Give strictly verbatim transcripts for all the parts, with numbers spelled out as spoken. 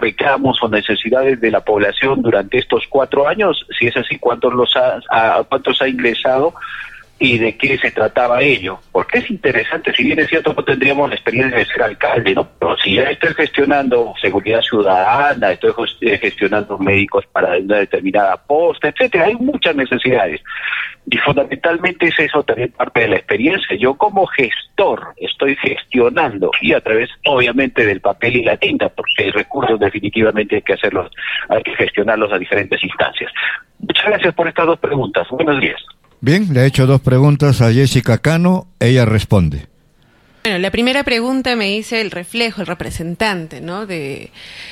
reclamos o necesidades de la población durante estos cuatro años? Si es así, ¿cuántos los ha, a, cuántos ha ingresado y de qué se trataba ello? Porque es interesante, si bien es cierto no tendríamos la experiencia de ser alcalde, ¿no? Pero si ya estoy gestionando seguridad ciudadana, estoy gestionando médicos para una determinada posta, etcétera, hay muchas necesidades. Y fundamentalmente es eso también parte de la experiencia. Yo como gestor estoy gestionando, y a través obviamente del papel y la tinta, porque recursos definitivamente hay que hacerlos, hay que gestionarlos a diferentes instancias. Muchas gracias por estas dos preguntas. Buenos días. Bien, le he hecho dos preguntas a Jessica Cano, ella responde. Bueno, la primera pregunta me dice el reflejo, el representante, ¿no? De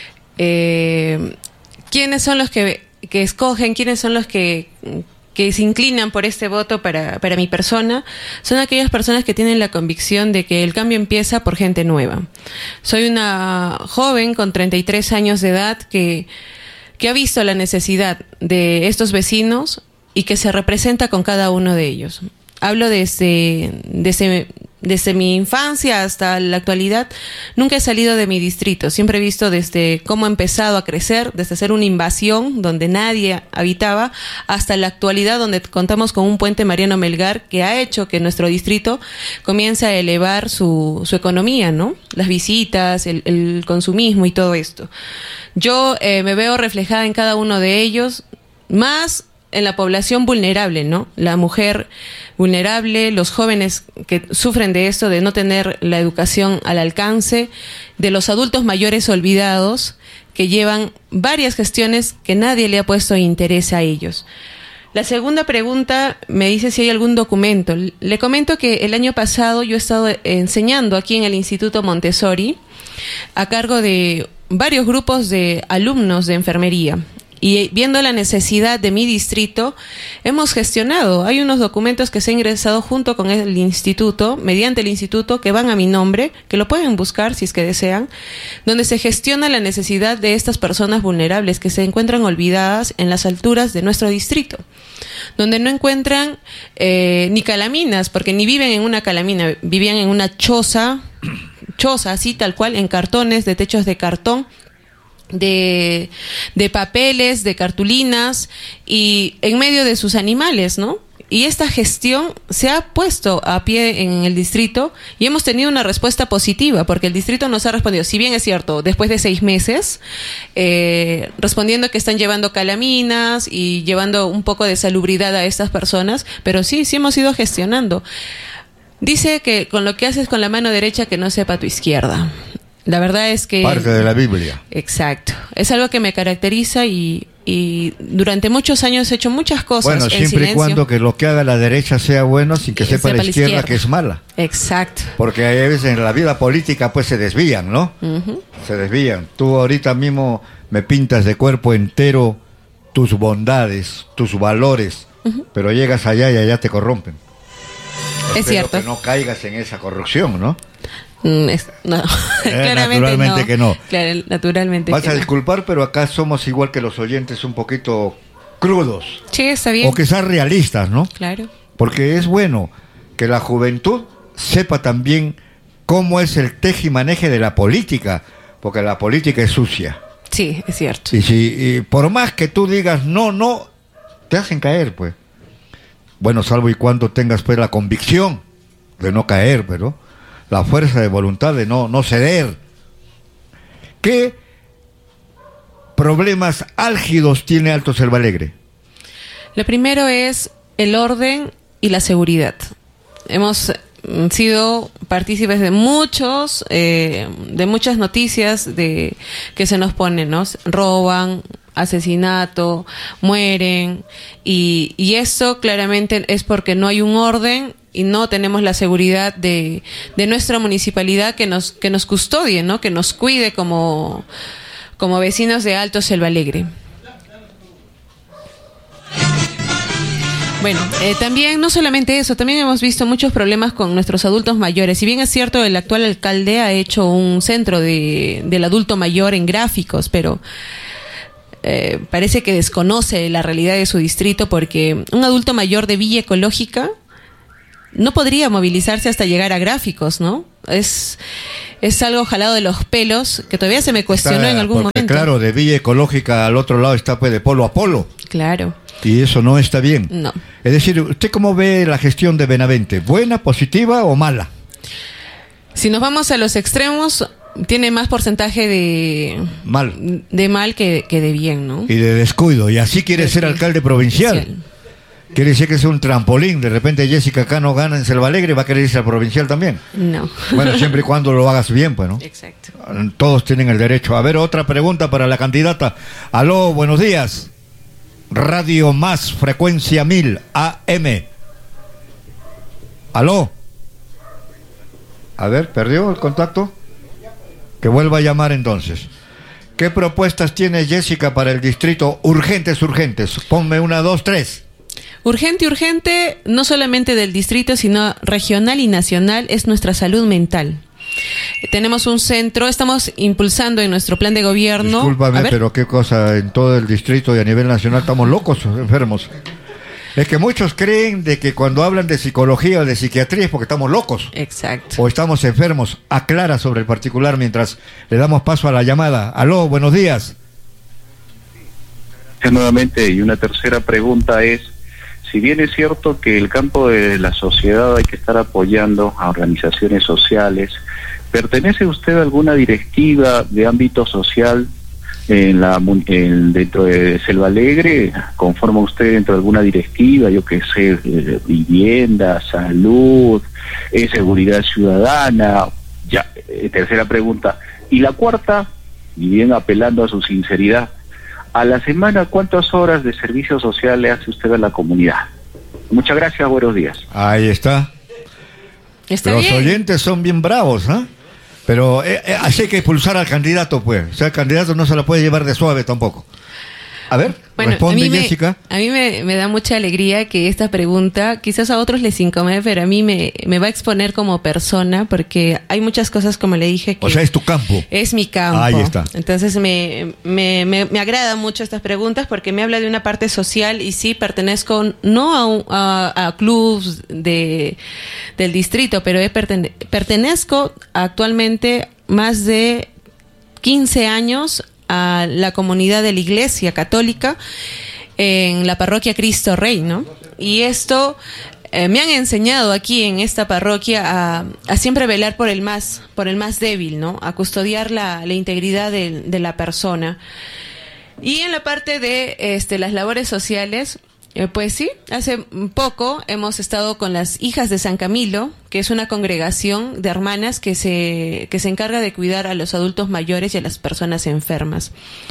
eh, quiénes son los que, que escogen, quiénes son los que, que se inclinan por este voto para, para mi persona. Son aquellas personas que tienen la convicción de que el cambio empieza por gente nueva. Soy una joven con treinta y tres años de edad que, que ha visto la necesidad de estos vecinos y que se representa con cada uno de ellos. Hablo desde, desde, desde mi infancia hasta la actualidad. Nunca he salido de mi distrito. Siempre he visto desde cómo ha empezado a crecer, desde ser una invasión donde nadie habitaba, hasta la actualidad donde contamos con un puente Mariano Melgar que ha hecho que nuestro distrito comience a elevar su, su economía, ¿no? Las visitas, el, el consumismo y todo esto. Yo eh, me veo reflejada en cada uno de ellos, más en la población vulnerable, ¿no? La mujer vulnerable, los jóvenes que sufren de esto, de no tener la educación al alcance, de los adultos mayores olvidados que llevan varias gestiones que nadie le ha puesto interés a ellos. La segunda pregunta me dice si hay algún documento. Le comento que el año pasado yo he estado enseñando aquí en el Instituto Montessori a cargo de varios grupos de alumnos de enfermería. Y viendo la necesidad de mi distrito, hemos gestionado. Hay unos documentos que se han ingresado junto con el instituto, mediante el instituto, que van a mi nombre, que lo pueden buscar si es que desean, donde se gestiona la necesidad de estas personas vulnerables que se encuentran olvidadas en las alturas de nuestro distrito, donde no encuentran eh, ni calaminas, porque ni viven en una calamina, vivían en una choza, choza así tal cual, en cartones, de techos de cartón, de, de papeles, de cartulinas y en medio de sus animales, ¿no? Y esta gestión se ha puesto a pie en el distrito y hemos tenido una respuesta positiva porque el distrito nos ha respondido, si bien es cierto, después de seis meses, eh, respondiendo que están llevando calaminas y llevando un poco de salubridad a estas personas, pero sí, sí hemos ido gestionando. Dice que con lo que haces con la mano derecha que no sepa tu izquierda. La verdad es que... Parte de la Biblia. Exacto. Es algo que me caracteriza y, y durante muchos años he hecho muchas cosas bueno, en siempre silencio. y cuando que lo que haga la derecha sea bueno sin que sepa, sepa la, izquierda, la izquierda que es mala. Exacto. Porque hay veces en la vida política pues se desvían, ¿no? Uh-huh. Se desvían. Tú ahorita mismo me pintas de cuerpo entero tus bondades, tus valores, uh-huh. pero llegas allá y allá te corrompen. Es Espero cierto. que no caigas en esa corrupción, ¿no? Es, no, eh, claramente naturalmente no. que no. Claro, naturalmente Vas que a no. disculpar, pero acá somos igual que los oyentes, un poquito crudos. Sí, está bien. O que sean realistas, ¿no? Claro. Porque es bueno que la juventud sepa también cómo es el tejimaneje de la política, porque la política es sucia. Sí, es cierto. Y si y por más que tú digas no, no, te hacen caer, pues. Bueno, salvo y cuando tengas pues la convicción de no caer, pero la fuerza de voluntad de no, no ceder. ¿Qué problemas álgidos tiene Alto Selva Alegre? Lo primero es el orden y la seguridad. Hemos sido partícipes de muchos, eh, de muchas noticias de que se nos ponen, ¿no? Roban, asesinato, mueren, y, y eso claramente es porque no hay un orden y no tenemos la seguridad de, de nuestra municipalidad que nos, que nos custodie, ¿no? Que nos cuide como, como vecinos de Alto Selva Alegre. Bueno, eh, también, no solamente eso, también hemos visto muchos problemas con nuestros adultos mayores. Si bien es cierto, el actual alcalde ha hecho un centro de, del adulto mayor en gráficos, pero eh, parece que desconoce la realidad de su distrito porque un adulto mayor de Villa Ecológica no podría movilizarse hasta llegar a gráficos, ¿no? Es, es algo jalado de los pelos que todavía se me cuestionó Está, en algún porque, momento. Claro, de Villa Ecológica al otro lado está pues de polo a polo. Claro. Y eso no está bien. No. Es decir, ¿usted cómo ve la gestión de Benavente? ¿Buena, positiva o mala? Si nos vamos a los extremos, tiene más porcentaje de mal, de mal que, que de bien, ¿no? Y de descuido. Y así quiere ser alcalde provincial. provincial. Quiere decir que es un trampolín. De repente Jessica Cano gana en Selva Alegre y va a querer irse al provincial también. No. Bueno, siempre y cuando lo hagas bien, pues, ¿no? Exacto. Todos tienen el derecho. A ver, otra pregunta para la candidata. Aló, buenos días. Radio Más, frecuencia mil, A M. Aló. A ver, ¿perdió el contacto? Que vuelva a llamar entonces. ¿Qué propuestas tiene Jessica para el distrito? Urgentes, urgentes. Ponme una, dos, tres. Urgente, urgente, no solamente del distrito, sino regional y nacional, es nuestra salud mental. Tenemos un centro, estamos impulsando en nuestro plan de gobierno. Discúlpame, pero qué cosa, en todo el distrito y a nivel nacional estamos locos, enfermos. Es que muchos creen de que cuando hablan de psicología o de psiquiatría es porque estamos locos. Exacto. O estamos enfermos. Aclara sobre el particular mientras le damos paso a la llamada. Aló, buenos días. Nuevamente, y una tercera pregunta es, si bien es cierto que el campo de la sociedad hay que estar apoyando a organizaciones sociales, ¿pertenece usted a alguna directiva de ámbito social en la en, dentro de Selva Alegre? ¿Conforma usted dentro de alguna directiva, yo qué sé, eh, vivienda, salud, eh, seguridad ciudadana? Ya, eh, tercera pregunta. Y la cuarta, y bien apelando a su sinceridad, a la semana, ¿cuántas horas de servicio social le hace usted a la comunidad? Muchas gracias, buenos días. Ahí está. Está Los bien. oyentes son bien bravos, ¿ah? ¿eh? Pero eh, eh, así hay que expulsar al candidato, pues. O sea, el candidato no se la puede llevar de suave tampoco. A ver, bueno, responde, a mí me, Jessica. A mí me, me da mucha alegría que esta pregunta, quizás a otros les incomode, pero a mí me, me va a exponer como persona, porque hay muchas cosas, como le dije, que... O sea, es tu campo. Es mi campo. Ahí está. Entonces me, me, me, me agrada mucho estas preguntas porque me habla de una parte social y sí, pertenezco no a, un, a, a clubs de, del distrito, pero he pertene, pertenezco actualmente más de quince años a la comunidad de la Iglesia Católica en la parroquia Cristo Rey, ¿no? Y esto eh, me han enseñado aquí en esta parroquia a, a siempre velar por el más, por el más débil, ¿no? A custodiar la, la integridad de, de la persona. Y en la parte de este, las labores sociales, Eh, pues sí, hace poco hemos estado con las Hijas de San Camilo, que es una congregación de hermanas que se, que se encarga de cuidar a los adultos mayores y a las personas enfermas.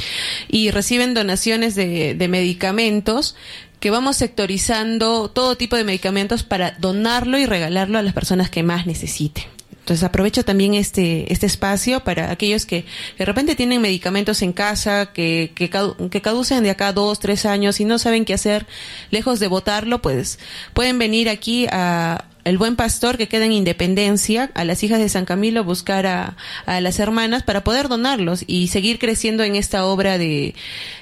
Y reciben donaciones de, de medicamentos que vamos sectorizando todo tipo de medicamentos para donarlo y regalarlo a las personas que más necesiten. Entonces aprovecho también este este espacio para aquellos que de repente tienen medicamentos en casa que que, cadu- que caducen de acá a dos, tres años y no saben qué hacer, lejos de botarlo, pues pueden venir aquí a El Buen Pastor, que queda en Independencia, a las Hijas de San Camilo, buscar a, a las hermanas para poder donarlos y seguir creciendo en esta obra de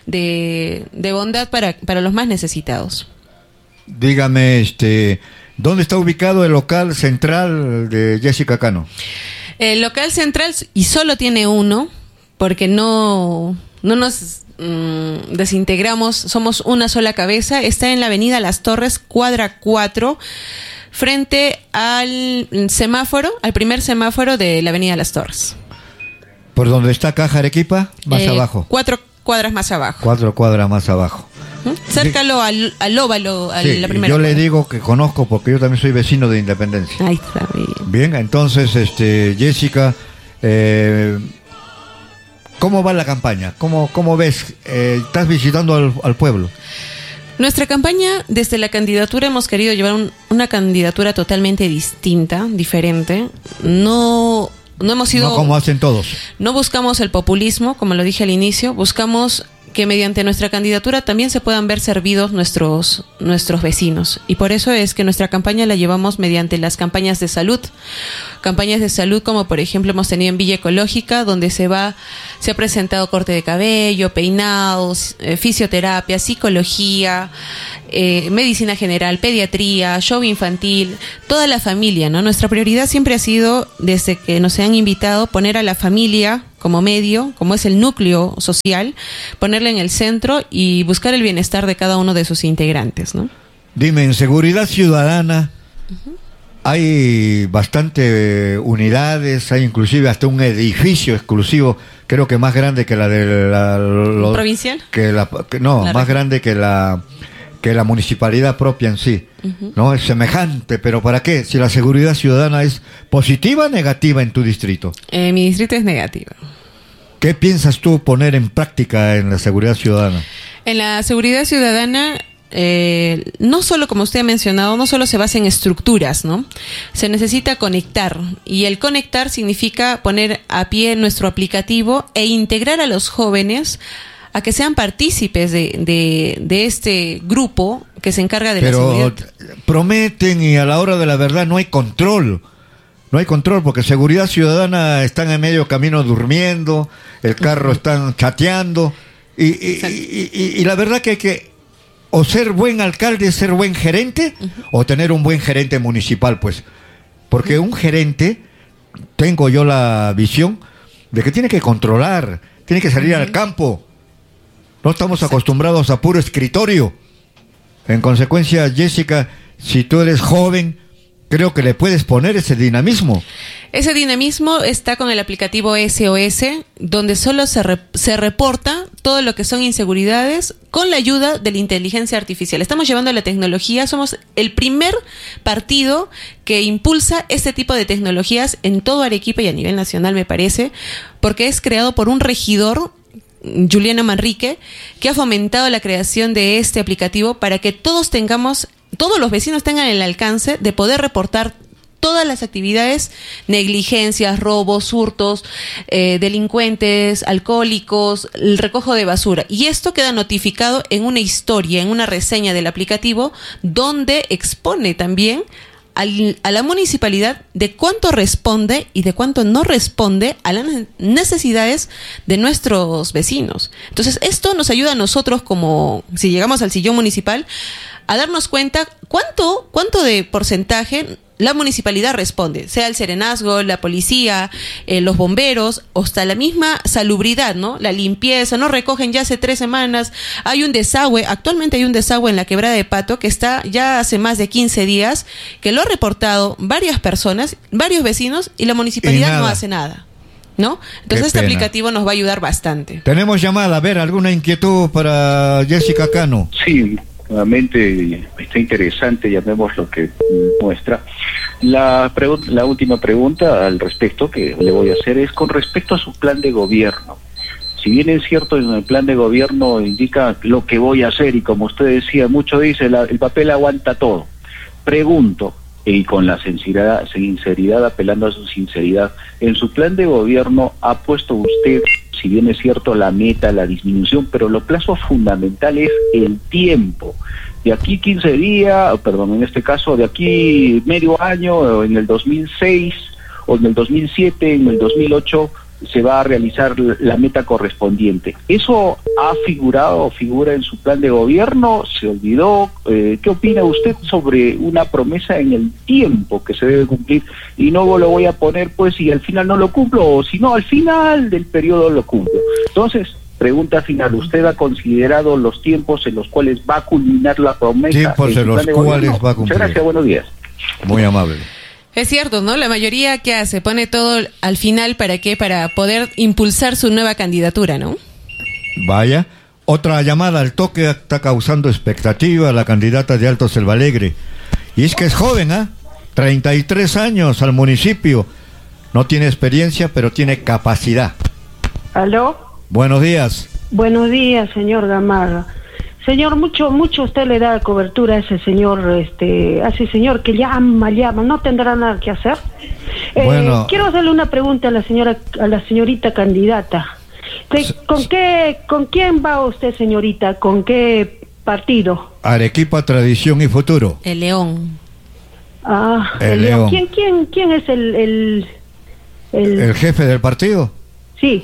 de, de bondad para para los más necesitados. Dígame, este... ¿dónde está ubicado el local central de Jessica Cano? El local central, y solo tiene uno, porque no, no nos mmm, desintegramos, somos una sola cabeza. Está en la avenida Las Torres, cuadra cuatro, frente al semáforo, al primer semáforo de la avenida Las Torres. ¿Por donde está Caja Arequipa? Más eh, abajo. Cuatro cuadras más abajo. Cuatro cuadras más abajo. Cércalo al, al óvalo, a Sí, la primera yo cuadra. le digo que conozco porque yo también soy vecino de Independencia. Ahí está, bien. Bien, entonces, este, Jessica, eh, ¿cómo va la campaña? ¿Cómo, cómo ves? Eh, ¿Estás visitando al, al pueblo? Nuestra campaña, desde la candidatura, hemos querido llevar un, una candidatura totalmente distinta, diferente. No, no hemos sido... No como hacen todos. No buscamos el populismo, como lo dije al inicio, buscamos que mediante nuestra candidatura también se puedan ver servidos nuestros, nuestros vecinos. Y por eso es que nuestra campaña la llevamos mediante las campañas de salud. Campañas de salud como por ejemplo hemos tenido en Villa Ecológica, donde se va, se ha presentado corte de cabello, peinados, eh, fisioterapia, psicología, eh, medicina general, pediatría, show infantil, toda la familia, ¿no? Nuestra prioridad siempre ha sido, desde que nos han invitado, poner a la familia como medio, como es el núcleo social, ponerla en el centro y buscar el bienestar de cada uno de sus integrantes, ¿no? Dime, en seguridad ciudadana, uh-huh, hay bastante unidades, hay inclusive hasta un edificio exclusivo, creo que más grande que la de la... Lo, ¿provincial? Que la, que, no, la más región. grande que la... que la municipalidad propia en sí, uh-huh, ¿no? Es semejante, pero ¿para qué? Si la seguridad ciudadana es positiva o negativa en tu distrito. Eh, mi distrito es negativa. ¿Qué piensas tú poner en práctica en la seguridad ciudadana? En la seguridad ciudadana, eh, no solo, como usted ha mencionado, no solo se basa en estructuras, ¿no? Se necesita conectar, y el conectar significa poner a pie nuestro aplicativo e integrar a los jóvenes a que sean partícipes de, de, de este grupo que se encarga de Pero la seguridad. Pero prometen y a la hora de la verdad no hay control. No hay control porque seguridad ciudadana están en medio camino durmiendo, el carro uh-huh, están chateando y, y, y, y, y la verdad que hay que o ser buen alcalde, ser buen gerente, uh-huh, o tener un buen gerente municipal, pues. Porque uh-huh, un gerente, tengo yo la visión de que tiene que controlar, tiene que salir uh-huh, al campo. No estamos Exacto. acostumbrados a puro escritorio. En consecuencia, Jessica, si tú eres joven, creo que le puedes poner ese dinamismo. Ese dinamismo está con el aplicativo S O S, donde solo se, re, se reporta todo lo que son inseguridades con la ayuda de la inteligencia artificial. Estamos llevando la tecnología, somos el primer partido que impulsa este tipo de tecnologías en todo Arequipa y a nivel nacional, me parece, porque es creado por un regidor, Juliano Manrique, que ha fomentado la creación de este aplicativo para que todos tengamos, todos los vecinos tengan el alcance de poder reportar todas las actividades, negligencias, robos, hurtos, eh, delincuentes, alcohólicos, el recojo de basura. Y esto queda notificado en una historia, en una reseña del aplicativo, donde expone también Al, a la municipalidad de cuánto responde y de cuánto no responde a las necesidades de nuestros vecinos. Entonces, esto nos ayuda a nosotros, como si llegamos al sillón municipal, a darnos cuenta cuánto, cuánto de porcentaje la municipalidad responde, sea el serenazgo, la policía, eh, los bomberos, hasta la misma salubridad, ¿no? La limpieza, no recogen ya hace tres semanas, hay un desagüe, actualmente hay un desagüe en la Quebrada de Pato que está ya hace más de quince días, que lo ha reportado varias personas, varios vecinos, y la municipalidad no hace nada, ¿no? Entonces este aplicativo nos va a ayudar bastante. Tenemos llamada, a ver, ¿alguna inquietud para Jessica Cano? Sí, nuevamente está interesante, llamemos lo que muestra. La, pregun- la última pregunta al respecto que le voy a hacer es con respecto a su plan de gobierno. Si bien es cierto, en el plan de gobierno indica lo que voy a hacer y como usted decía, mucho dice, la, el papel aguanta todo. Pregunto, y con la sinceridad, sinceridad, apelando a su sinceridad, en su plan de gobierno ha puesto usted, si bien es cierto, la meta, la disminución, pero lo plazo fundamental es el tiempo. De aquí quince días, perdón, en este caso, de aquí medio año, o en el dos mil seis, o en el dos mil siete, en el dos mil ocho, se va a realizar la meta correspondiente. ¿Eso ha figurado o figura en su plan de gobierno? ¿Se olvidó? Eh, ¿Qué opina usted sobre una promesa en el tiempo que se debe cumplir? Y no lo voy a poner, pues, si al final no lo cumplo, o si no, al final del periodo lo cumplo. Entonces, pregunta final, ¿usted ha considerado los tiempos en los cuales va a culminar la promesa? Tiempos en los cuales va a cumplir. Muchas gracias, buenos días. Muy amable. Es cierto, ¿no? La mayoría, ¿qué hace? Pone todo al final, ¿para qué? Para poder impulsar su nueva candidatura, ¿no? Vaya, otra llamada al toque está causando expectativa la candidata de Alto Selvalegre. Y es que es joven, ¿ah? ¿eh? treinta y tres años al municipio. No tiene experiencia, pero tiene capacidad. ¿Aló? Buenos días. Buenos días, señor Gamarra. Señor, mucho, mucho usted le da cobertura a ese señor, este, a ese señor que llama, llama, no tendrá nada que hacer. Eh, bueno. Quiero hacerle una pregunta a la señora, a la señorita candidata. Sí, ¿Con qué, con quién va usted, señorita? ¿Con qué partido? Arequipa, Tradición y Futuro. El León. Ah, El el León. ¿Quién, quién, quién es el, el, el... ¿El jefe del partido? Sí.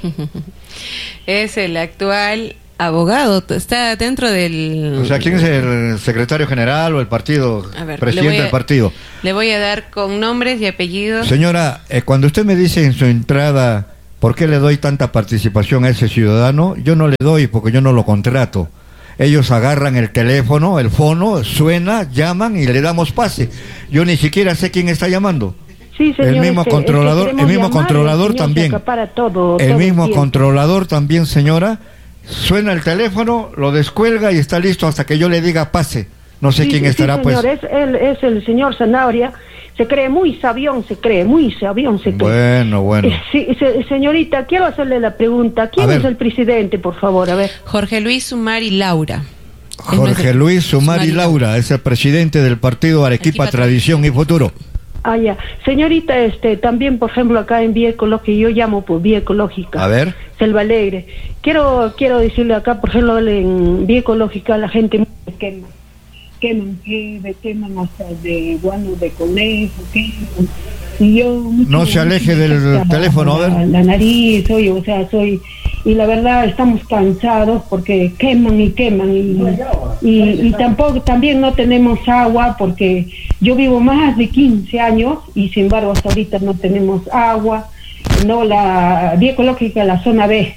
Es el actual abogado, está dentro del... O sea, ¿quién es el secretario general o el partido, A ver, le presidente voy a- del partido? Le voy a dar con nombres y apellidos. Señora, eh, cuando usted me dice en su entrada, ¿por qué le doy tanta participación a ese ciudadano? Yo no le doy porque yo no lo contrato. Ellos agarran el teléfono, el fono, suena, llaman y le damos pase. Yo ni siquiera sé quién está llamando. Sí, señor, El mismo es que- controlador, es que el mismo queremos controlador llamar, el señor también. se acapara todo, El todo mismo tiempo. controlador también, señora, suena el teléfono, lo descuelga y está listo hasta que yo le diga pase. No sé Sí, quién sí, estará, sí, pues. señor, es, él, es el señor Zanabria. Se cree muy sabión, se cree, muy sabión, se cree. Bueno, bueno. Eh, sí, se- señorita, quiero hacerle la pregunta. ¿Quién A ver. es el presidente, por favor? A ver. Jorge Luis Sumari Laura. Es Jorge nuestro- Luis Sumari Sumari Laura es el presidente del partido Arequipa, Arequipa, Tradición y Futuro. Ah, ya. Señorita, este, también, por ejemplo, acá en Vía Ecológica, yo llamo por Vía Ecológica. A ver. Selva Alegre. Quiero, quiero decirle acá, por ejemplo, en Vía Ecológica la gente quema. Queman, que queman hasta de guanos de conejo, queman. Y yo... mucho- No se aleje del la- teléfono, a ver. La, la nariz, oye, o sea, soy... Y la verdad estamos cansados porque queman y queman y, y, y tampoco, también no tenemos agua porque yo vivo más de quince años y sin embargo hasta ahorita no tenemos agua. No, la Vía Ecológica, la zona B,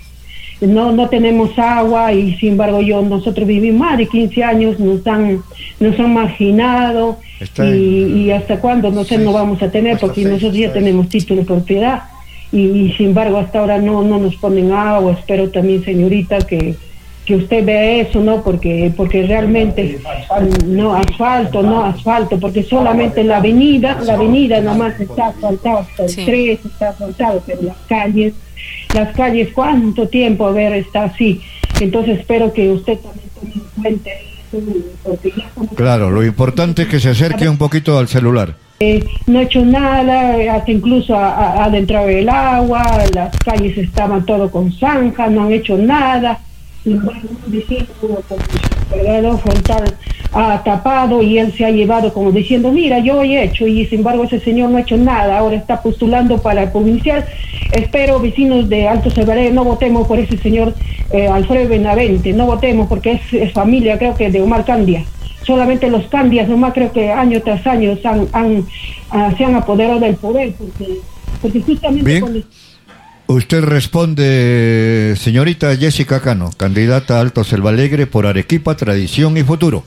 no no tenemos agua y sin embargo yo nosotros vivimos más de quince años, nos han nos han marginado. Está y, en- y hasta cuándo no sé no vamos a tener hasta porque seis, nosotros ya está tenemos título de propiedad y, y sin embargo hasta ahora no no nos ponen agua. Espero también, señorita, que que usted vea eso, no, porque porque realmente mm, no asfalto, no asfalto, porque solamente la avenida, la avenida nomás está asfaltada hasta el Sí. tres, está asfaltado, pero las calles, las calles, ¿cuánto tiempo a ver está así? Entonces espero que usted también tome en cuenta eso, porque ya estamos- Claro, lo importante es que se acerque un poquito al celular. Eh, no he hecho nada, hasta incluso ha, ha- ha adentrado el agua, las calles estaban todo con zanja, no han hecho nada. Y bueno, diciendo, como el cargador frontal ha tapado y él se ha llevado como diciendo, mira, yo he hecho, y sin embargo ese señor no ha hecho nada, ahora está postulando para el provincial. Espero, vecinos de Alto Salvaré, no votemos por ese señor eh, Alfredo Benavente, no votemos porque es, es familia, creo que de Omar Candia. Solamente los Candias, nomás creo que año tras año han, han, ah, se han apoderado del poder, porque, porque justamente Bien. cuando... Usted responde, señorita Jessica Cano, candidata a Alto Selva Alegre por Arequipa, Tradición y Futuro.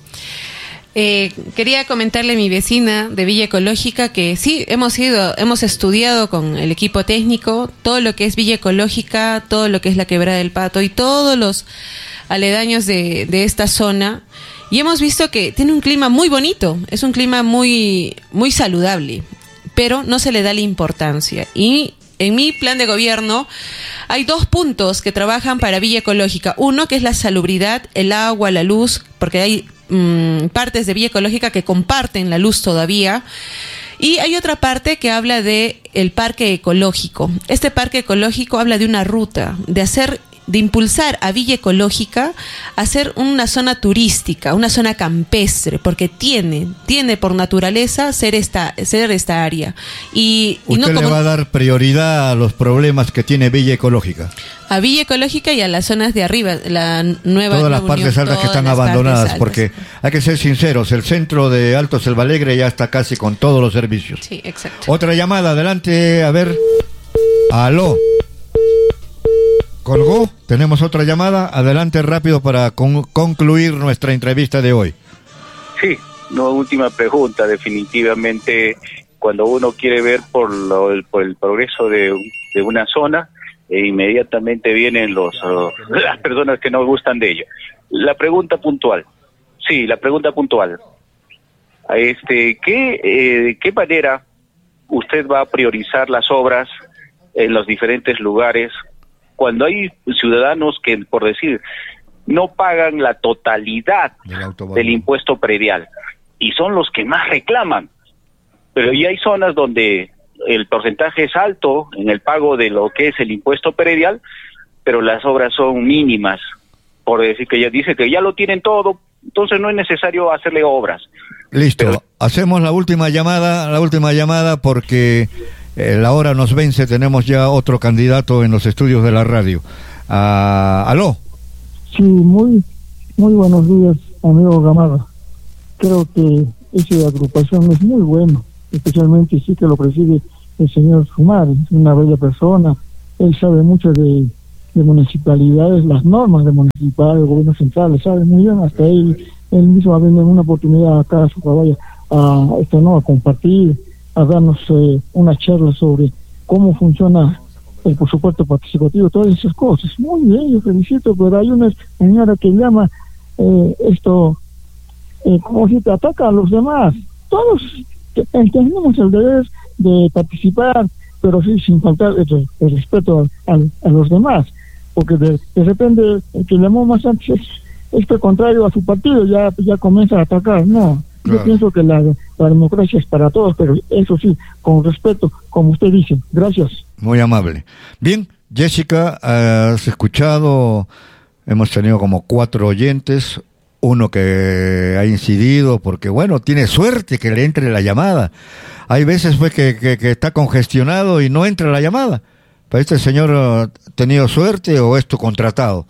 Eh, quería comentarle a mi vecina de Villa Ecológica que sí, hemos ido, hemos estudiado con el equipo técnico todo lo que es Villa Ecológica, todo lo que es la Quebrada del Pato y todos los aledaños de, de esta zona, y hemos visto que tiene un clima muy bonito, es un clima muy, muy saludable, pero no se le da la importancia. Y en mi plan de gobierno hay dos puntos que trabajan para Villa Ecológica. Uno, que es la salubridad, el agua, la luz, porque hay mmm, partes de Villa Ecológica que comparten la luz todavía. Y hay otra parte que habla de el parque ecológico. Este parque ecológico habla de una ruta, de hacer, de impulsar a Villa Ecológica a ser una zona turística, una zona campestre, porque tiene, tiene por naturaleza ser esta, ser esta área. Y, y Usted no como le va a dar prioridad a los problemas que tiene Villa Ecológica. a Villa Ecológica y a las zonas de arriba, la nueva Todas las Nueva partes Unión, altas que todas están las partes abandonadas, altas. porque hay que ser sinceros, el centro de Alto Selva Alegre ya está casi con todos los servicios. Sí, exacto. Otra llamada, adelante, a ver. Aló. ¿Colgó? Tenemos otra llamada, adelante rápido para con- concluir nuestra entrevista de hoy. Sí, no, última pregunta. Definitivamente, cuando uno quiere ver por, lo, el, por el progreso de, de una zona, e inmediatamente vienen los uh, las personas que no gustan de ello. La pregunta puntual. Sí, la pregunta puntual. Este, ¿qué, eh, ¿de qué manera usted va a priorizar las obras en los diferentes lugares cuando hay ciudadanos que, por decir, no pagan la totalidad Del autobahn. del impuesto predial y son los que más reclaman? Pero ya hay zonas donde el porcentaje es alto en el pago de lo que es el impuesto predial, pero las obras son mínimas, por decir que ella dice que ya lo tienen todo, entonces no es necesario hacerle obras. Listo, pero... hacemos la última llamada, la última llamada porque eh, la hora nos vence, tenemos ya otro candidato en los estudios de la radio. Ah, ¿aló? Sí, muy, muy buenos días, amigo Gamarra. Creo que esa agrupación es muy buena, especialmente sí que lo preside el señor Sumar, es una bella persona, él sabe mucho de, de municipalidades, las normas de municipalidades, de gobierno central, sabe muy bien, hasta él, él mismo ha venido una oportunidad acá a su caballo a esto no, a compartir, a darnos eh, una charla sobre cómo funciona el presupuesto participativo, todas esas cosas. Muy bien, yo felicito, pero hay una señora que llama eh, esto, eh, como si te ataca a los demás. Todos tenemos el deber de participar, pero sí sin faltar el, el respeto a, a, a los demás, porque de, de repente el que llamó más antes es, es que contrario a su partido, ya, ya comienza a atacar. No, claro. Yo pienso que la, la democracia es para todos, pero eso sí, con respeto, como usted dice. Gracias. Muy amable. Bien, Jessica, has escuchado, hemos tenido como cuatro oyentes, uno que ha incidido, porque bueno, tiene suerte que le entre la llamada. Hay veces pues que, que, que está congestionado y no entra la llamada. ¿Pero este señor ha tenido suerte o es tu contratado?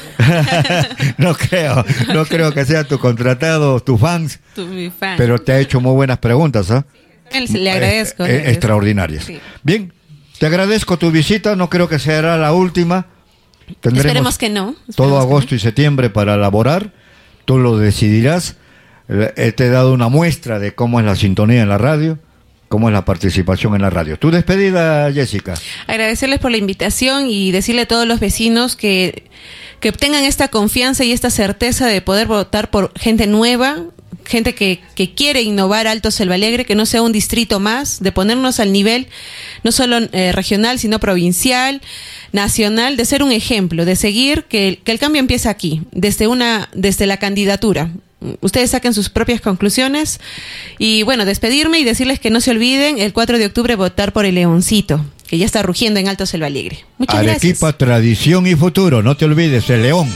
No creo, no creo que sea tu contratado, tu fans, tu, mi fan. Pero te ha hecho muy buenas preguntas, ¿ah? ¿eh? Le agradezco. Eh, le agradezco. Extraordinarias. Sí. Bien, te agradezco tu visita, no creo que será la última. Tendremos Esperemos que no. Esperemos todo agosto no. y septiembre para elaborar, tú lo decidirás. Eh, te he dado una muestra de cómo es la sintonía en la radio, cómo es la participación en la radio. Tu despedida, Jessica. Agradecerles por la invitación y decirle a todos los vecinos que, que tengan esta confianza y esta certeza de poder votar por gente nueva, gente que, que quiere innovar Alto Selva Alegre, que no sea un distrito más, de ponernos al nivel no solo eh, regional, sino provincial, nacional, de ser un ejemplo, de seguir, que, que el cambio empieza aquí, desde una, desde la candidatura. Ustedes saquen sus propias conclusiones y bueno, despedirme y decirles que no se olviden el cuatro de octubre votar por el Leoncito, que ya está rugiendo en Alto Selva Alegre. Muchas Arequipa, gracias. Arequipa, tradición y futuro, no te olvides, el León.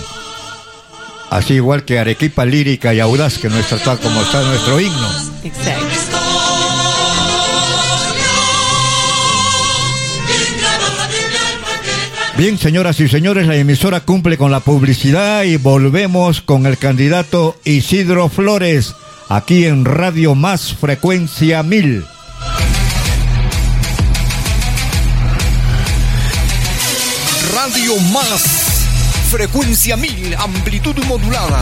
Así igual que Arequipa, lírica y audaz, que nuestra, está como está nuestro himno. Exacto. Bien, señoras y señores, la emisora cumple con la publicidad y volvemos con el candidato Isidro Flores, aquí en Radio Más Frecuencia Mil. Radio Más Frecuencia Mil, amplitud modulada.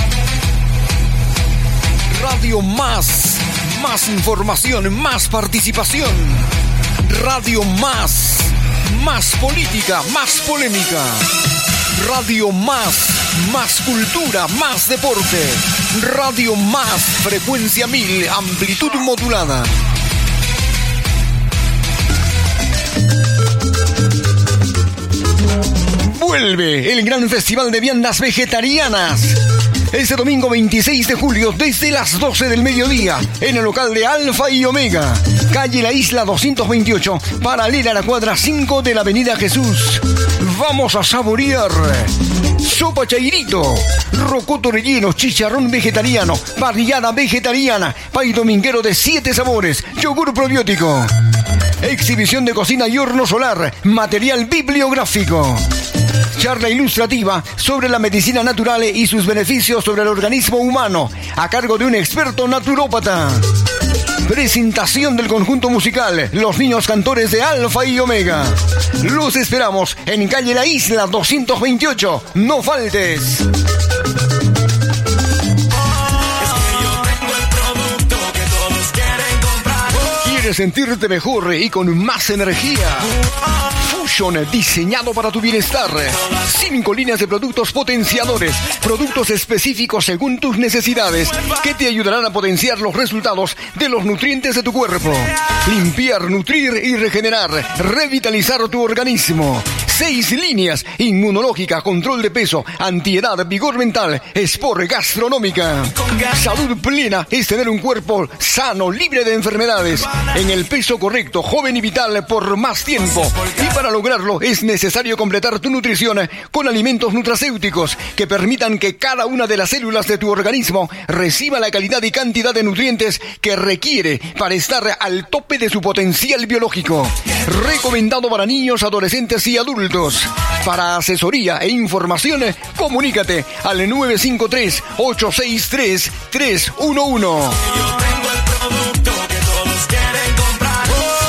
Radio Más, más información, más participación. Radio Más, más política, más polémica. Radio Más, más cultura, más deporte. Radio Más, Frecuencia Mil, amplitud modulada. Vuelve el gran festival de viandas vegetarianas. Este domingo veintiséis de julio desde las doce del mediodía en el local de Alfa y Omega, calle La Isla doscientos veintiocho, paralela a la cuadra cinco de la avenida Jesús. Vamos a saborear sopa chairito, rocoto relleno, chicharrón vegetariano, parrillada vegetariana, pay dominguero de siete sabores, yogur probiótico, exhibición de cocina y horno solar, material bibliográfico. Charla ilustrativa sobre la medicina natural y sus beneficios sobre el organismo humano, a cargo de un experto naturópata. Presentación del conjunto musical Los Niños Cantores de Alfa y Omega. Los esperamos en calle La Isla doscientos veintiocho. No faltes. ¿Quieres sentirte mejor y con más energía? Fusion, diseñado para tu bienestar. Cinco líneas de productos potenciadores, productos específicos según tus necesidades, que te ayudarán a potenciar los resultados de los nutrientes de tu cuerpo. Limpiar, nutrir y regenerar, revitalizar tu organismo. Seis líneas: inmunológica, control de peso, antiedad, vigor mental, sport, gastronómica. Salud plena es tener un cuerpo sano, libre de enfermedades, en el peso correcto, joven y vital por más tiempo. Y para lograrlo es necesario completar tu nutrición con alimentos nutracéuticos que permitan que cada una de las células de tu organismo reciba la calidad y cantidad de nutrientes que requiere para estar al tope de su potencial biológico. Recomendado para niños, adolescentes y adultos. Para asesoría e información, comunícate al nueve cinco tres, ocho seis tres, tres uno uno. Yo tengo el producto que todos quieren comprar.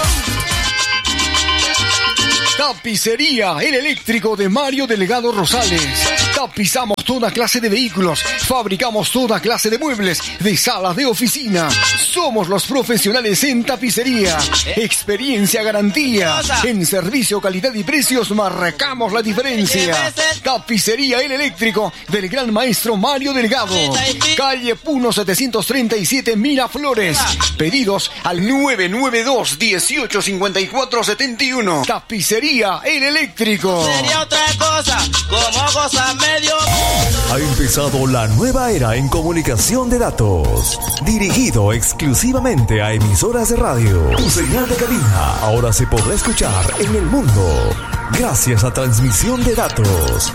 Tapicería El Eléctrico de Mario Delgado Rosales. Tapizamos toda clase de vehículos, fabricamos toda clase de muebles, de salas de oficina. Somos los profesionales en tapicería. Experiencia, garantía. En servicio, calidad y precios marcamos la diferencia. Tapicería El Eléctrico del gran maestro Mario Delgado. Calle Puno setecientos treinta y siete, Miraflores. Pedidos al nueve nueve dos, dieciocho cincuenta y cuatro setenta y uno. Tapicería El Eléctrico. Sería otra cosa, como cosa medio. Ha empezado la nueva era en comunicación de datos, dirigido exclusivamente a emisoras de radio. Tu señal de cabina ahora se podrá escuchar en el mundo gracias a transmisión de datos.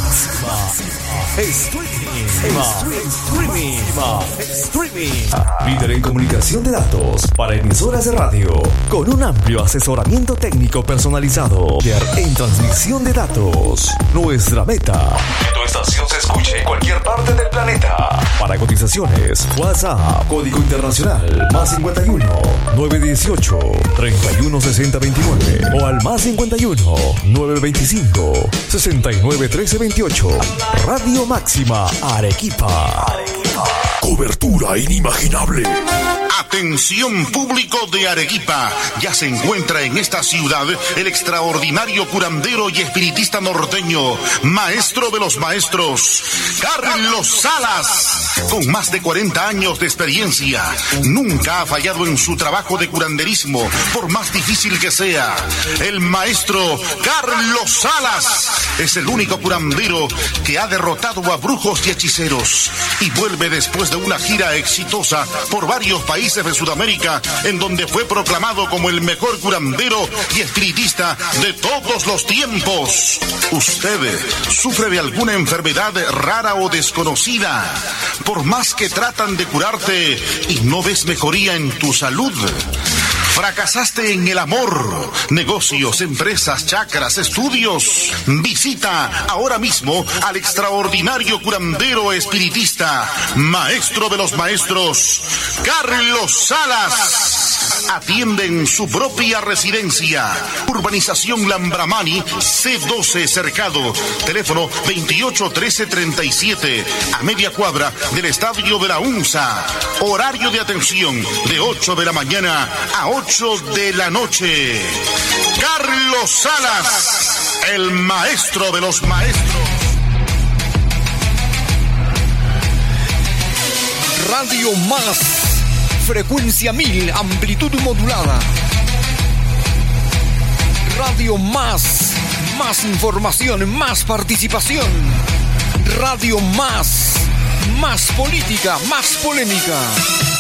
Máxima Streaming. Streaming. Streaming. Líder en comunicación de datos para emisoras de radio, con un amplio asesoramiento técnico personalizado en transmisión de datos. Nuestra meta: que tu estación se escuche en cualquier parte del planeta. Para cotizaciones, WhatsApp, código internacional, más cincuenta y uno, nueve dieciocho, treinta y uno sesenta veintinueve o al más cincuenta y uno, nueve veinticinco, sesenta y nueve trece veintiocho. Radio Máxima Arequipa. Arequipa. Cobertura inimaginable. Atención público de Arequipa, ya se encuentra en esta ciudad el extraordinario curandero y espiritista norteño, maestro de los maestros, Carlos Salas. Con más de cuarenta años de experiencia, nunca ha fallado en su trabajo de curanderismo, por más difícil que sea. El maestro Carlos Salas es el único curandero que ha derrotado a brujos y hechiceros y vuelve después de una gira exitosa por varios países de Sudamérica, en donde fue proclamado como el mejor curandero y espiritista de todos los tiempos. ¿Usted sufre de alguna enfermedad rara o desconocida? Por más que tratan de curarte y no ves mejoría en tu salud. ¿Fracasaste en el amor, negocios, empresas, chakras, estudios? Visita ahora mismo al extraordinario curandero espiritista, maestro de los maestros, Carlos Salas. Atiende en su propia residencia. Urbanización Lambramani, C doce Cercado. Teléfono veintiocho trece treinta y siete, a media cuadra del Estadio de la UNSA. Horario de atención de ocho de la mañana a ocho de la noche. Carlos Salas, el maestro de los maestros. Radio Más, frecuencia mil, amplitud modulada. Radio Más, más información, más participación. Radio Más, más política, más polémica.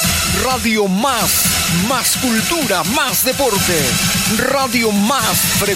Radio Más, más cultura, más deporte. Radio Más, frecuencia